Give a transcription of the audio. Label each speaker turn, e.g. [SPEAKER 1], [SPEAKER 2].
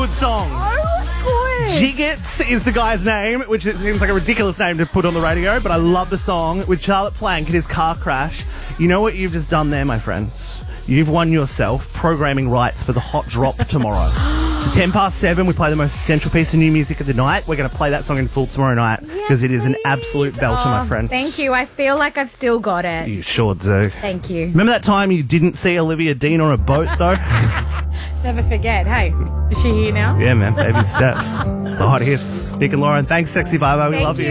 [SPEAKER 1] good song.
[SPEAKER 2] Oh, good.
[SPEAKER 1] Jiggets is the guy's name, which it seems like a ridiculous name to put on the radio, but I love the song. With Charlotte Plank and his car crash. You know what you've just done there, my friends? You've won yourself programming rights for the Hot Drop tomorrow. So 7:10, we play the most essential piece of new music of the night. We're going to play that song in full tomorrow night because it is an absolute belter, my friend.
[SPEAKER 2] Thank you. I feel like I've still got it.
[SPEAKER 1] You sure do.
[SPEAKER 2] Thank you.
[SPEAKER 1] Remember that time you didn't see Olivia Dean on a boat, though?
[SPEAKER 2] Never forget. Hey, is she here now?
[SPEAKER 1] Yeah, man. Baby steps. It's the hot hits. Nick and Lauren, thanks, Sexy Vibe. We love you.